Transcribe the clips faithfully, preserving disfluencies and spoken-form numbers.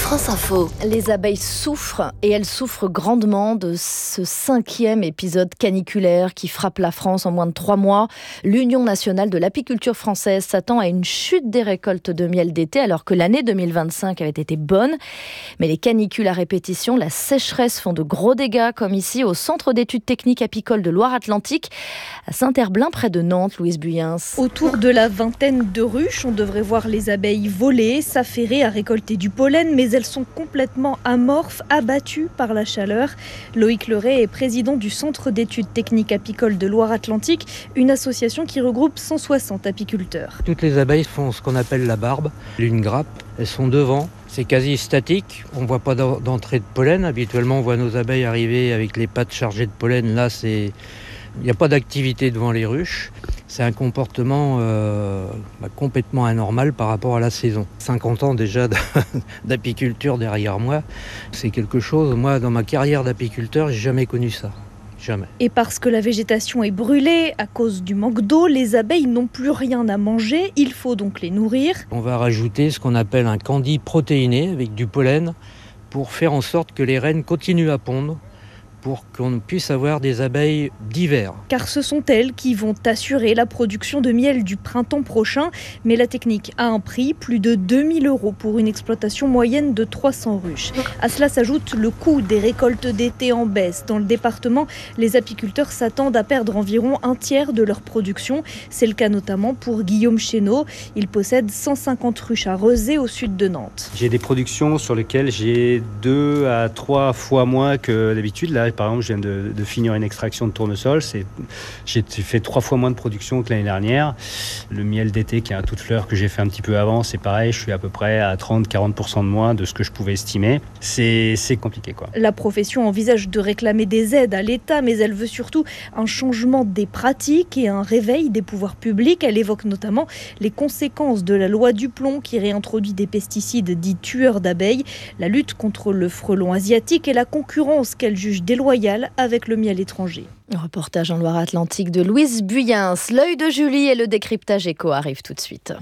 France Info. Les abeilles souffrent et elles souffrent grandement de ce cinquième épisode caniculaire qui frappe la France en moins de trois mois. L'Union nationale de l'apiculture française s'attend à une chute des récoltes de miel d'été alors que l'année deux mille vingt-cinq avait été bonne. Mais les canicules à répétition, la sécheresse font de gros dégâts comme ici au Centre d'études techniques apicoles de Loire-Atlantique à Saint-Herblain près de Nantes, Louise Buyens. Autour de la vingtaine de ruches, on devrait voir les abeilles voler, s'affairer à récolter du pollen, mais elles sont complètement amorphes, abattues par la chaleur. Loïc Leray est président du Centre d'études techniques apicoles de Loire-Atlantique, une association qui regroupe cent soixante apiculteurs. Toutes les abeilles font ce qu'on appelle la barbe, une grappe. Elles sont devant, c'est quasi statique, on ne voit pas d'entrée de pollen. Habituellement, on voit nos abeilles arriver avec les pattes chargées de pollen. Là, c'est... il n'y a pas d'activité devant les ruches. C'est un comportement euh, bah, complètement anormal par rapport à la saison. cinquante ans déjà d'apiculture derrière moi, c'est quelque chose, moi dans ma carrière d'apiculteur, j'ai jamais connu ça. Jamais. Et parce que la végétation est brûlée à cause du manque d'eau, les abeilles n'ont plus rien à manger, il faut donc les nourrir. On va rajouter ce qu'on appelle un candy protéiné avec du pollen pour faire en sorte que les reines continuent à pondre, pour qu'on puisse avoir des abeilles d'hiver. Car ce sont elles qui vont assurer la production de miel du printemps prochain. Mais la technique a un prix, plus de deux mille euros pour une exploitation moyenne de trois cents ruches. À cela s'ajoute le coût des récoltes d'été en baisse. Dans le département, les apiculteurs s'attendent à perdre environ un tiers de leur production. C'est le cas notamment pour Guillaume Chénaud. Il possède cent cinquante ruches à Rezé au sud de Nantes. J'ai des productions sur lesquelles j'ai deux à trois fois moins que d'habitude. Là, par exemple, je viens de, de finir une extraction de tournesol. C'est, j'ai fait trois fois moins de production que l'année dernière. Le miel d'été, qui est un tout de fleur que j'ai fait un petit peu avant, c'est pareil. Je suis à peu près à trente à quarante pour cent de moins de ce que je pouvais estimer. C'est, c'est compliqué, quoi. La profession envisage de réclamer des aides à l'État, mais elle veut surtout un changement des pratiques et un réveil des pouvoirs publics. Elle évoque notamment les conséquences de la loi Duplon qui réintroduit des pesticides dits tueurs d'abeilles, la lutte contre le frelon asiatique et la concurrence qu'elle juge déloyale avec le miel étranger. Reportage en Loire-Atlantique de Louise Buyens. L'œil de Julie et le décryptage éco arrivent tout de suite.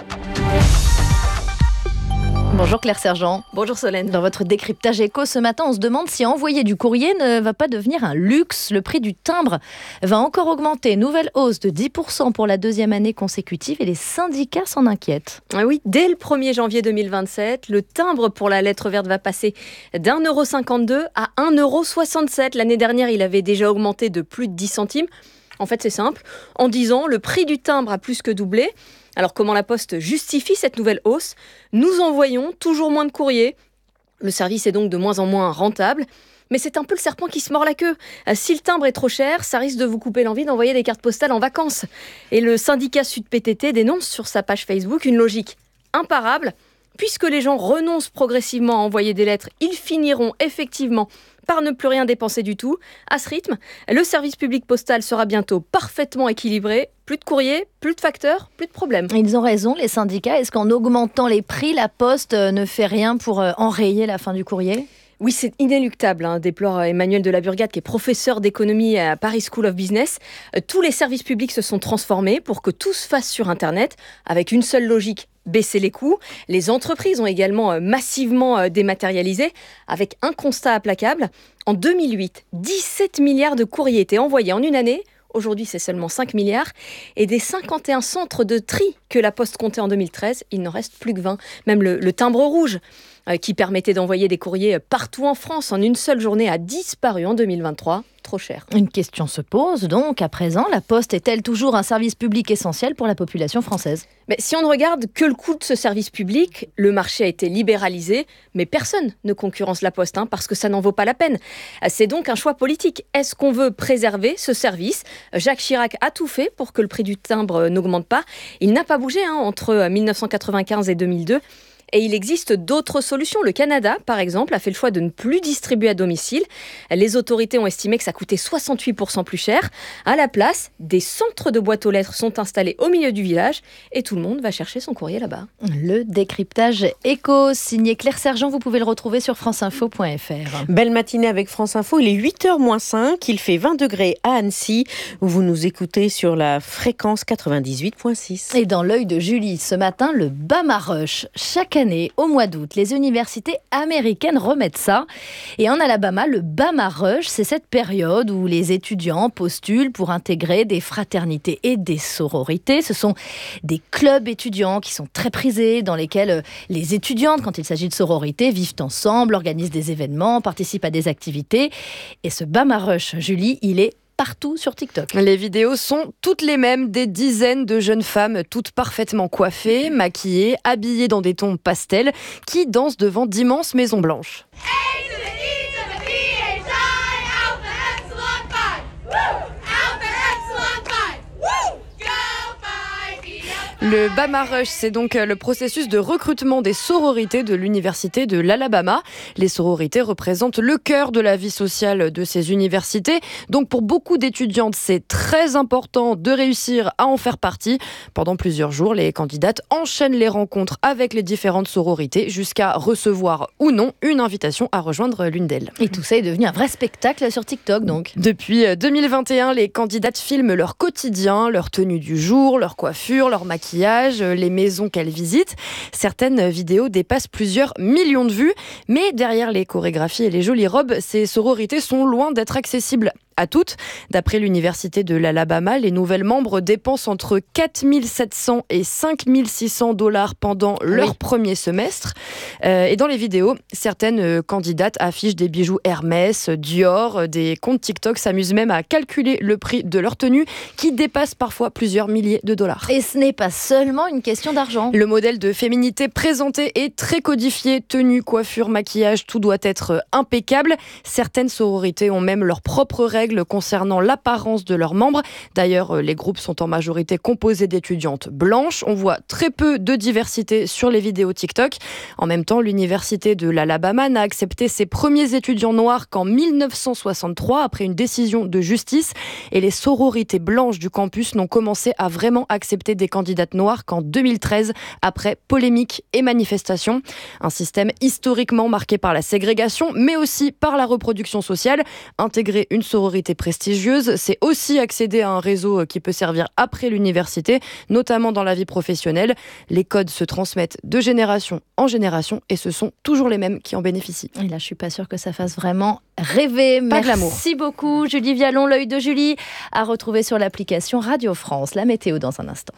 Bonjour Claire Sergent. Bonjour Solène. Dans votre décryptage éco ce matin, on se demande si envoyer du courrier ne va pas devenir un luxe. Le prix du timbre va encore augmenter. Nouvelle hausse de dix pour cent pour la deuxième année consécutive et les syndicats s'en inquiètent. Ah oui, dès le premier janvier deux mille vingt-sept, le timbre pour la lettre verte va passer d'un euro cinquante-deux à un euro soixante-sept. L'année dernière, il avait déjà augmenté de plus de dix centimes. En fait, c'est simple. En dix ans, le prix du timbre a plus que doublé. Alors comment la Poste justifie cette nouvelle hausse ? Nous envoyons toujours moins de courriers. Le service est donc de moins en moins rentable. Mais c'est un peu le serpent qui se mord la queue. Si le timbre est trop cher, ça risque de vous couper l'envie d'envoyer des cartes postales en vacances. Et le syndicat Sud P T T dénonce sur sa page Facebook une logique imparable. Puisque les gens renoncent progressivement à envoyer des lettres, ils finiront effectivement par ne plus rien dépenser du tout. À ce rythme, le service public postal sera bientôt parfaitement équilibré. Plus de courrier, plus de facteurs, plus de problèmes. Ils ont raison, les syndicats. Est-ce qu'en augmentant les prix, la Poste ne fait rien pour enrayer la fin du courrier ? Oui, c'est inéluctable, hein, déplore Emmanuel de la Burgade, qui est professeur d'économie à Paris School of Business. Euh, tous les services publics se sont transformés pour que tout se fasse sur Internet, avec une seule logique, baisser les coûts. Les entreprises ont également euh, massivement euh, dématérialisé, avec un constat implacable. En deux mille huit, dix-sept milliards de courriers étaient envoyés en une année. Aujourd'hui, c'est seulement cinq milliards. Et des cinquante et un centres de tri que la Poste comptait en deux mille treize, il n'en reste plus que vingt. Même le, le timbre rouge, euh, qui permettait d'envoyer des courriers partout en France en une seule journée, a disparu en deux mille vingt-trois. Trop cher. Une question se pose donc, à présent, la Poste est-elle toujours un service public essentiel pour la population française ? Mais si on ne regarde que le coût de ce service public, le marché a été libéralisé, mais personne ne concurrence la Poste, hein, parce que ça n'en vaut pas la peine. C'est donc un choix politique. Est-ce qu'on veut préserver ce service ? Jacques Chirac a tout fait pour que le prix du timbre n'augmente pas. Il n'a pas bougé hein, entre dix-neuf cent quatre-vingt-quinze et deux mille deux. Et il existe d'autres solutions. Le Canada, par exemple, a fait le choix de ne plus distribuer à domicile. Les autorités ont estimé que ça coûtait soixante-huit pour cent plus cher. À la place, des centres de boîtes aux lettres sont installés au milieu du village et tout le monde va chercher son courrier là-bas. Le décryptage éco, signé Claire Sergent, vous pouvez le retrouver sur franceinfo point f r. Belle matinée avec France Info, il est huit heures moins cinq, il fait vingt degrés à Annecy, où vous nous écoutez sur la fréquence quatre-vingt-dix-huit virgule six. Et dans l'œil de Julie, ce matin, le Bamarush. Chaque année, année, au mois d'août, les universités américaines remettent ça. Et en Alabama, le Bama Rush, c'est cette période où les étudiants postulent pour intégrer des fraternités et des sororités. Ce sont des clubs étudiants qui sont très prisés, dans lesquels les étudiantes, quand il s'agit de sororité, vivent ensemble, organisent des événements, participent à des activités. Et ce Bama Rush, Julie, il est partout sur TikTok. Les vidéos sont toutes les mêmes, des dizaines de jeunes femmes toutes parfaitement coiffées, maquillées, habillées dans des tons pastels, qui dansent devant d'immenses maisons blanches. Le Bama Rush, c'est donc le processus de recrutement des sororités de l'université de l'Alabama. Les sororités représentent le cœur de la vie sociale de ces universités. Donc pour beaucoup d'étudiantes, c'est très important de réussir à en faire partie. Pendant plusieurs jours, les candidates enchaînent les rencontres avec les différentes sororités jusqu'à recevoir ou non une invitation à rejoindre l'une d'elles. Et tout ça est devenu un vrai spectacle sur TikTok donc. Depuis deux mille vingt et un, les candidates filment leur quotidien, leur tenue du jour, leur coiffure, leur maquillage, les maisons qu'elles visitent. Certaines vidéos dépassent plusieurs millions de vues, mais derrière les chorégraphies et les jolies robes, ces sororités sont loin d'être accessibles à toutes. D'après l'université de l'Alabama, les nouvelles membres dépensent entre quatre mille sept cents et cinq mille six cents dollars pendant leur oui. premier semestre. Euh, et dans les vidéos, certaines euh, candidates affichent des bijoux Hermès, Dior. Des comptes TikTok s'amusent même à calculer le prix de leur tenue qui dépasse parfois plusieurs milliers de dollars. Et ce n'est pas seulement une question d'argent. Le modèle de féminité présenté est très codifié. Tenue, coiffure, maquillage, tout doit être impeccable. Certaines sororités ont même leurs propres règles concernant l'apparence de leurs membres. D'ailleurs, les groupes sont en majorité composés d'étudiantes blanches. On voit très peu de diversité sur les vidéos TikTok. En même temps, l'université de l'Alabama n'a accepté ses premiers étudiants noirs qu'en mille neuf cent soixante-trois, après une décision de justice. Et les sororités blanches du campus n'ont commencé à vraiment accepter des candidates noires qu'en deux mille treize, après polémiques et manifestations. Un système historiquement marqué par la ségrégation, mais aussi par la reproduction sociale. Intégrer une sororité prestigieuse, c'est aussi accéder à un réseau qui peut servir après l'université, notamment dans la vie professionnelle. Les codes se transmettent de génération en génération et ce sont toujours les mêmes qui en bénéficient. Et là, je suis pas sûre que ça fasse vraiment rêver. Pas de l'amour. Merci beaucoup, Julie Vialon, l'œil de Julie, à retrouver sur l'application Radio France. La météo dans un instant.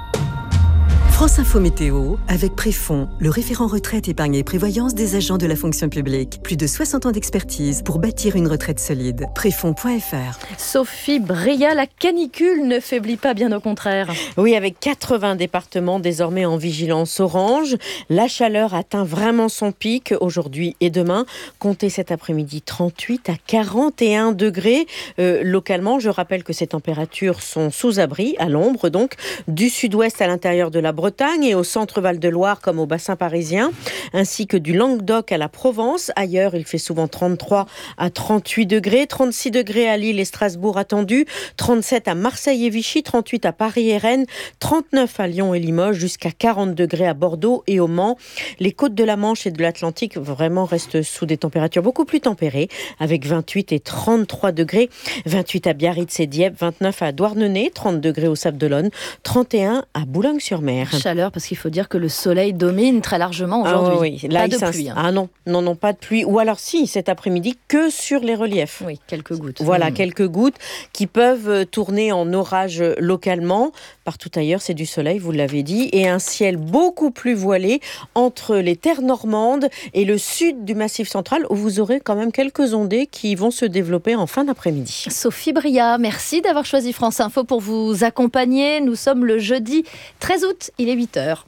France Info Météo, avec Préfond, le référent retraite, épargne et prévoyance des agents de la fonction publique. Plus de soixante ans d'expertise pour bâtir une retraite solide. Préfond point f r. Sophie Bria, la canicule ne faiblit pas, bien au contraire. Oui, avec quatre-vingts départements désormais en vigilance orange. La chaleur atteint vraiment son pic aujourd'hui et demain. Comptez cet après-midi trente-huit à quarante et un degrés. Euh, localement, je rappelle que ces températures sont sous abri, à l'ombre donc, du sud-ouest à l'intérieur de la Bretagne et au centre Val-de-Loire comme au bassin parisien, ainsi que du Languedoc à la Provence. Ailleurs, il fait souvent trente-trois à trente-huit degrés, trente-six degrés à Lille et Strasbourg attendus, trente-sept à Marseille et Vichy, trente-huit à Paris et Rennes, trente-neuf à Lyon et Limoges, jusqu'à quarante degrés à Bordeaux et au Mans. Les côtes de la Manche et de l'Atlantique vraiment restent sous des températures beaucoup plus tempérées, avec vingt-huit et trente-trois degrés, vingt-huit à Biarritz et Dieppe, vingt-neuf à Douarnenez, trente degrés au Sable-d'Olonne, trente et un à Boulogne-sur-Mer. Chaleur, parce qu'il faut dire que le soleil domine très largement aujourd'hui. Ah oui, oui. Là, pas de s'inst... pluie. Hein. Ah non, non, non, pas de pluie. Ou alors si, cet après-midi, que sur les reliefs. Oui, quelques gouttes. Voilà, mmh. quelques gouttes qui peuvent tourner en orage localement. Partout ailleurs, c'est du soleil, vous l'avez dit, et un ciel beaucoup plus voilé entre les terres normandes et le sud du Massif central, où vous aurez quand même quelques ondées qui vont se développer en fin d'après-midi. Sophie Bria, merci d'avoir choisi France Info pour vous accompagner. Nous sommes le jeudi treize août. Il est huit heures.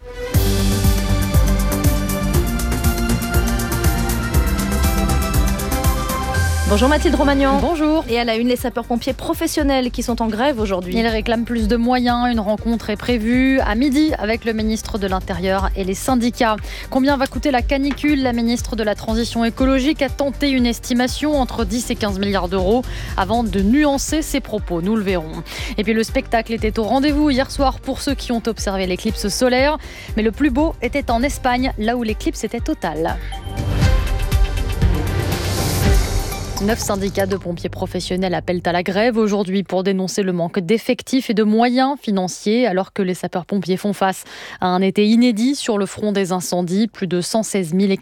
Bonjour Mathilde Romagnan. Bonjour. Et à la une, les sapeurs-pompiers professionnels qui sont en grève aujourd'hui. Ils réclament plus de moyens. Une rencontre est prévue à midi avec le ministre de l'Intérieur et les syndicats. Combien va coûter la canicule ? La ministre de la Transition écologique a tenté une estimation entre dix et quinze milliards d'euros avant de nuancer ses propos. Nous le verrons. Et puis le spectacle était au rendez-vous hier soir pour ceux qui ont observé l'éclipse solaire. Mais le plus beau était en Espagne, là où l'éclipse était totale. Neuf syndicats de pompiers professionnels appellent à la grève aujourd'hui pour dénoncer le manque d'effectifs et de moyens financiers alors que les sapeurs-pompiers font face à un été inédit sur le front des incendies. Plus de cent seize mille hectares